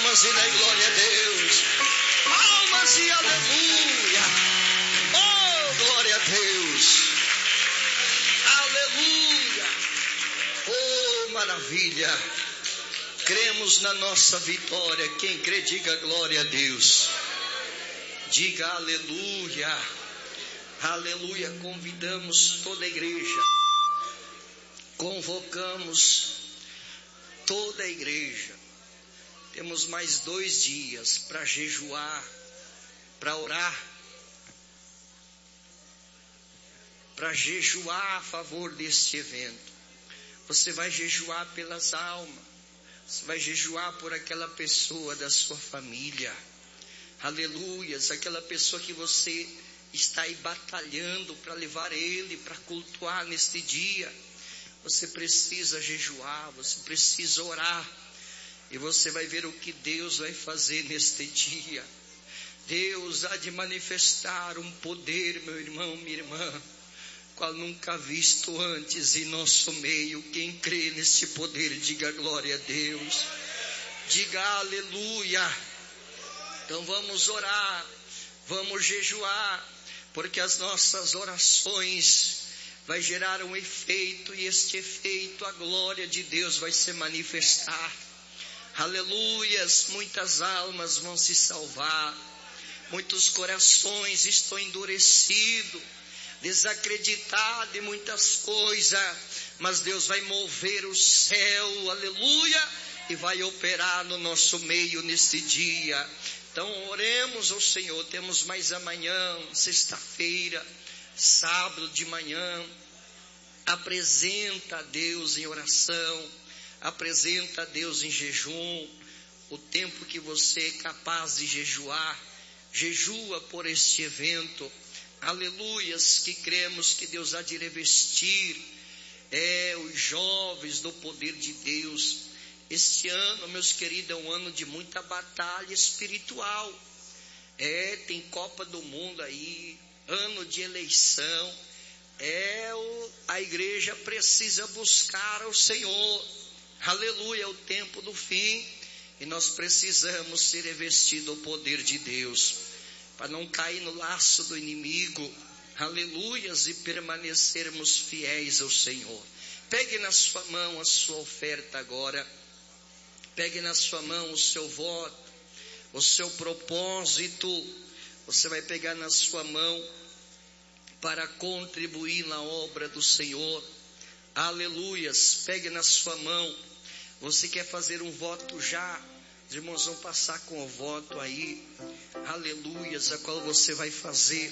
palmas e dai glória a Deus. Palmas e aleluia. Oh, glória a Deus. Aleluia. Oh, maravilha. Cremos na nossa vitória. Quem crê, diga glória a Deus. Diga aleluia. Aleluia. Convidamos toda a igreja. Convocamos toda a igreja. Temos mais 2 dias para jejuar, para orar, para jejuar a favor deste evento. Você vai jejuar pelas almas, você vai jejuar por aquela pessoa da sua família, aleluias, aquela pessoa que você está aí batalhando para levar ele para cultuar neste dia. Você precisa jejuar, você precisa orar. E você vai ver o que Deus vai fazer neste dia. Deus há de manifestar um poder, meu irmão, minha irmã, qual nunca visto antes em nosso meio. Quem crê nesse poder, diga glória a Deus. Diga aleluia. Então vamos orar, vamos jejuar, porque as nossas orações vai gerar um efeito, e este efeito, a glória de Deus vai se manifestar. Aleluias, muitas almas vão se salvar, muitos corações estão endurecidos, desacreditados em muitas coisas, mas Deus vai mover o céu, aleluia, e vai operar no nosso meio neste dia. Então oremos ao Senhor. Temos mais amanhã, sexta-feira, sábado de manhã. Apresenta a Deus em oração, apresenta a Deus em jejum. O tempo que você é capaz de jejuar, jejua por este evento. Aleluias, que cremos que Deus há de revestir os jovens do poder de Deus. Este ano, meus queridos, é um ano de muita batalha espiritual. Tem Copa do Mundo aí, ano de eleição. A igreja precisa buscar ao Senhor. Aleluia, é o tempo do fim. E nós precisamos ser revestidos do poder de Deus, para não cair no laço do inimigo. Aleluias, e permanecermos fiéis ao Senhor. Pegue na sua mão a sua oferta agora. Pegue na sua mão o seu voto, o seu propósito. Você vai pegar na sua mão para contribuir na obra do Senhor. Aleluias, pegue na sua mão. Você quer fazer um voto já? Os irmãos vão passar com o voto aí. Aleluias, a qual você vai fazer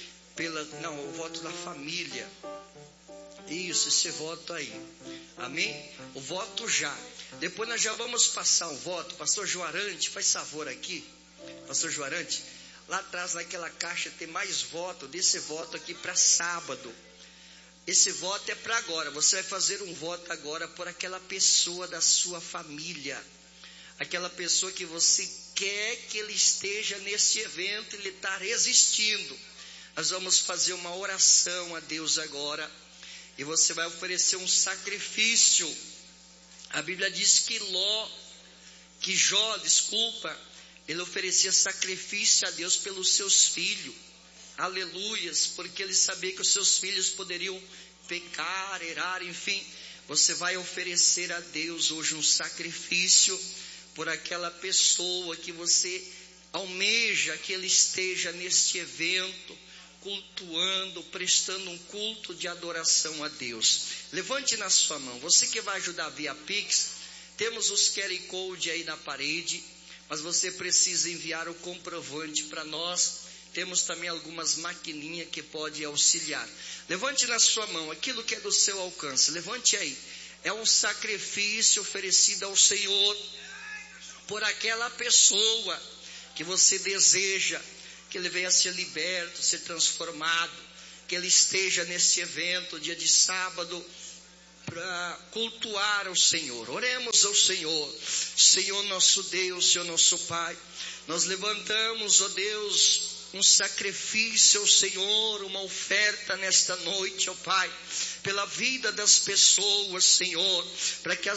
o voto da família. Isso, esse voto aí. Amém? O voto já. Depois nós já vamos passar um voto. Pastor Joarante, faz favor aqui. Pastor Joarante, lá atrás naquela caixa tem mais voto desse voto aqui para sábado. Esse voto é para agora. Você vai fazer um voto agora por aquela pessoa da sua família. Aquela pessoa que você quer que ele esteja nesse evento, ele está resistindo. Nós vamos fazer uma oração a Deus agora. E você vai oferecer um sacrifício. A Bíblia diz que Jó, ele oferecia sacrifício a Deus pelos seus filhos. Aleluias, porque ele sabia que os seus filhos poderiam pecar, errar, enfim. Você vai oferecer a Deus hoje um sacrifício por aquela pessoa que você almeja que ele esteja neste evento, cultuando, prestando um culto de adoração a Deus. Levante na sua mão. Você que vai ajudar via Pix, temos os QR Code aí na parede, mas você precisa enviar o comprovante para nós. Temos também algumas maquininhas que podem auxiliar. Levante na sua mão aquilo que é do seu alcance. Levante aí. É um sacrifício oferecido ao Senhor por aquela pessoa que você deseja que ele venha ser liberto, ser transformado, que ele esteja nesse evento, dia de sábado, para cultuar ao Senhor. Oremos ao Senhor. Senhor nosso Deus, Senhor nosso Pai, nós levantamos, ó Deus, um sacrifício ao Senhor, uma oferta nesta noite, ó Pai, pela vida das pessoas, Senhor, para que